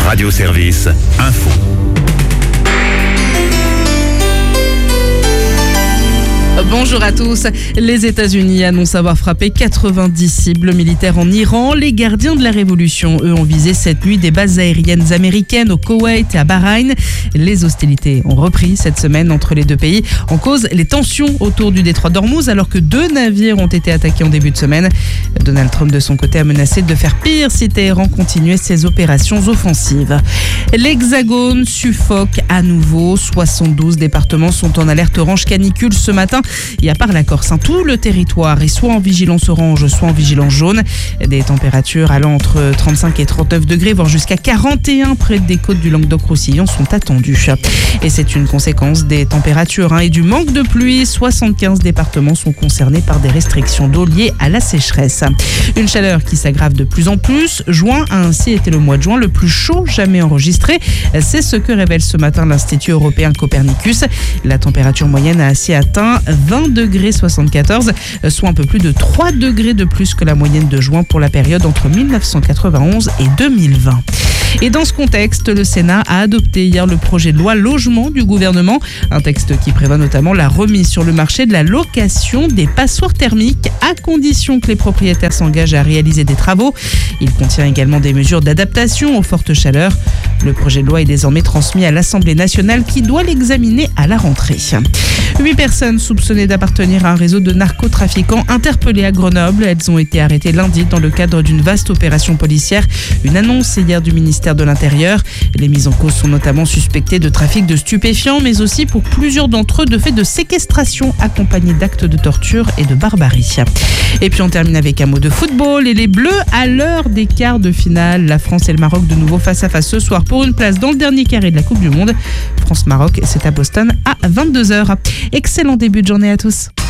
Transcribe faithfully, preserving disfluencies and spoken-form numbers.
Radio Service Info. Bonjour à tous. Les États-Unis annoncent avoir frappé quatre-vingt-dix cibles militaires en Iran. Les gardiens de la révolution, eux, ont visé cette nuit des bases aériennes américaines au Koweït et à Bahreïn. Les hostilités ont repris cette semaine entre les deux pays. En cause, les tensions autour du détroit d'Ormuz, alors que deux navires ont été attaqués en début de semaine. Donald Trump, de son côté, a menacé de faire pire si Téhéran continuait ses opérations offensives. L'Hexagone suffoque à nouveau. soixante-douze départements sont en alerte orange canicule ce matin. Et à part la Corse, hein, tout le territoire est soit en vigilance orange, soit en vigilance jaune. Des températures allant entre trente-cinq et trente-neuf degrés, voire jusqu'à quarante et un près des côtes du Languedoc-Roussillon sont attendues. Et c'est une conséquence des températures hein, et du manque de pluie. soixante-quinze départements sont concernés par des restrictions d'eau liées à la sécheresse. Une chaleur qui s'aggrave de plus en plus. Juin a ainsi été le mois de juin le plus chaud jamais enregistré. C'est ce que révèle ce matin l'Institut européen Copernicus. La température moyenne a ainsi atteint vingt degrés soixante-quatorze, soit un peu plus de trois degrés de plus que la moyenne de juin pour la période entre mille neuf cent quatre-vingt-onze et deux mille vingt. Et dans ce contexte, le Sénat a adopté hier le projet de loi logement du gouvernement, un texte qui prévoit notamment la remise sur le marché de la location des passoires thermiques à condition que les propriétaires s'engagent à réaliser des travaux. Il contient également des mesures d'adaptation aux fortes chaleurs. Le projet de loi est désormais transmis à l'Assemblée nationale qui doit l'examiner à la rentrée. Huit personnes soupçonnées d'appartenir à un réseau de narcotrafiquants interpellées à Grenoble. Elles ont été arrêtées lundi dans le cadre d'une vaste opération policière. Une annonce hier du ministère de l'Intérieur. Les mises en cause sont notamment suspectées de trafic de stupéfiants, mais aussi pour plusieurs d'entre eux de faits de séquestration accompagnés d'actes de torture et de barbarie. Et puis on termine avec un mot de football et les Bleus à l'heure des quarts de finale. La France et le Maroc de nouveau face à face ce soir pour une place dans le dernier carré de la Coupe du Monde. France-Maroc, c'est à Boston à vingt-deux heures. Excellent début de journée à tous.